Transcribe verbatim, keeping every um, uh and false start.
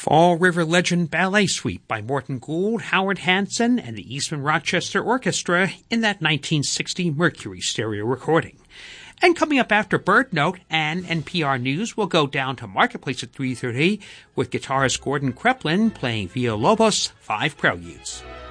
Fall River Legend Ballet Suite by Morton Gould, Howard Hanson, and the Eastman Rochester Orchestra in that nineteen sixty Mercury stereo recording. And coming up after Bird Note and N P R News, we'll go down to Marketplace at three thirty with guitarist Gordon Kreplin playing Villalobos' Five Preludes.